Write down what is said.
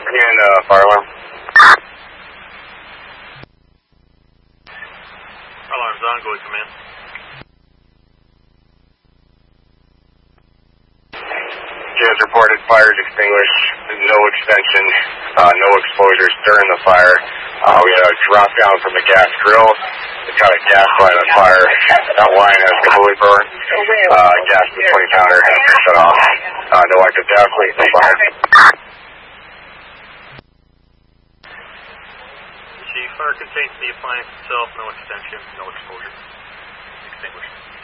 Again, fire alarm. Alarm's on, go ahead, come in. As reported, fire is extinguished, no extension, no exposures during the fire. We had a drop down from the gas grill. It caught a gas line on fire. That line has completely burned. Gas to the 20 pounder has been shut off. No active gas leak, no fire. Chief, fire contains the appliance itself, no extension, no exposure. Extinguished.